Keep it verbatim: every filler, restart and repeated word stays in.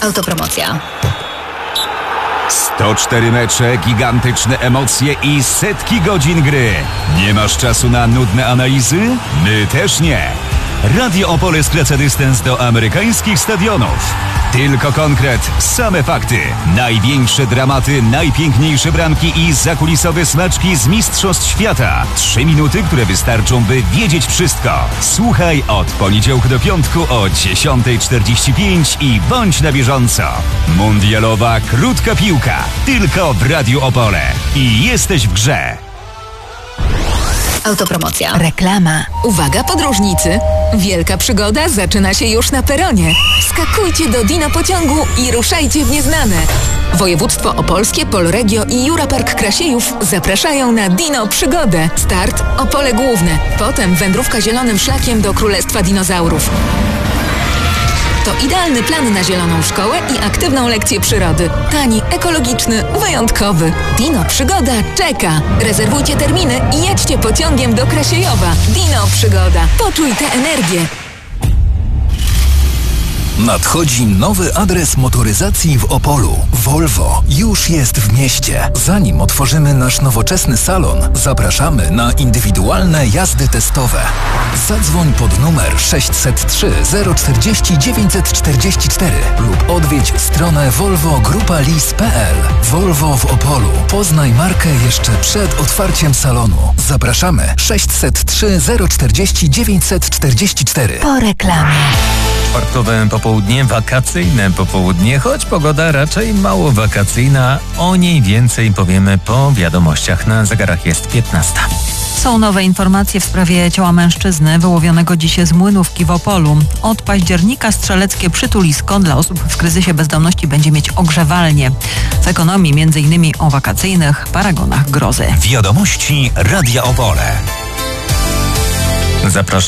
Autopromocja. sto cztery mecze, gigantyczne emocje i setki godzin gry. Nie masz czasu na nudne analizy? My też nie. Radio Opole skraca dystans do amerykańskich stadionów. Tylko konkret, same fakty. Największe dramaty, najpiękniejsze bramki i zakulisowe smaczki z Mistrzostw Świata. Trzy minuty, które wystarczą, by wiedzieć wszystko. Słuchaj od poniedziałku do piątku o dziesiąta czterdzieści pięć i bądź na bieżąco. Mundialowa krótka piłka. Tylko w Radiu Opole. I jesteś w grze. Autopromocja. Reklama. Uwaga podróżnicy! Wielka przygoda zaczyna się już na peronie. Skakujcie do Dino pociągu i ruszajcie w nieznane. Województwo Opolskie, Polregio i Jurapark Krasiejów zapraszają na Dino Przygodę. Start Opole Główne. Potem wędrówka zielonym szlakiem do Królestwa Dinozaurów. To idealny plan na zieloną szkołę i aktywną lekcję przyrody. Tani, ekologiczny, wyjątkowy. Dino Przygoda czeka. Rezerwujcie terminy i jedźcie pociągiem do Krasiejowa. Dino Przygoda. Poczuj tę energię. Nadchodzi nowy adres motoryzacji w Opolu. Volvo już jest w mieście. Zanim otworzymy nasz nowoczesny salon, zapraszamy na indywidualne jazdy testowe. Zadzwoń pod numer sześćset trzy zero czterdzieści dziewięćset czterdzieści cztery lub odwiedź stronę volvo grupa lis kropka p l. Volvo w Opolu. Poznaj markę jeszcze przed otwarciem salonu. Zapraszamy sześćset trzy zero czterdzieści dziewięćset czterdzieści cztery. Po reklamie. Czwartkowe popołudnie, wakacyjne popołudnie, choć pogoda raczej mało wakacyjna. O niej więcej powiemy po wiadomościach. Na zegarach jest piętnasta. Są nowe informacje w sprawie ciała mężczyzny wyłowionego dziś z Młynówki w Opolu. Od października strzeleckie przytulisko dla osób w kryzysie bezdomności będzie mieć ogrzewalnię. W ekonomii między innymi o wakacyjnych paragonach grozy. Wiadomości Radia Opole. Zapraszam.